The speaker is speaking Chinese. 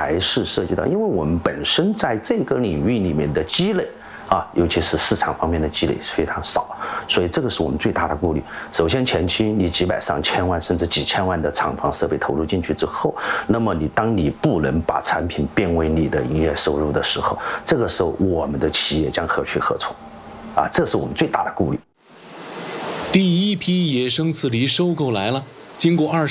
还是涉及到，因为我们本身在这个领域里面的积累尤其是市场方面的积累是非常少，所以这个是我们最大的顾虑。首先前期你几百上千万甚至几千万的厂房设备投入进去之后，那么当你不能把产品变为你的营业收入的时候，这个时候我们的企业将何去何从？这是我们最大的顾虑。 第一批野生刺梨收购来了，经过